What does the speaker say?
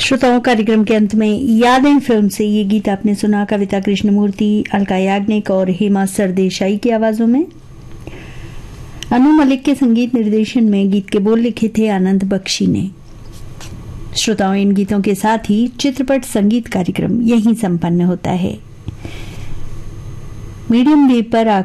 श्रोताओं, कार्यक्रम के अंत में यादें फिल्म से ये गीत आपने सुना कविता कृष्णमूर्ति, अलका याग्निक और हेमा सरदेसाई की आवाजों में। अनु मलिक के संगीत निर्देशन में गीत के बोल लिखे थे आनंद बख्शी ने। श्रोताओं, इन गीतों के साथ ही चित्रपट संगीत कार्यक्रम यहीं संपन्न होता है। मीडियम वेव पर